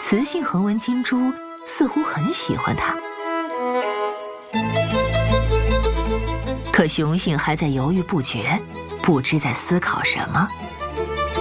雌性横纹金蛛似乎很喜欢它。可雄性还在犹豫不决，不知在思考什么。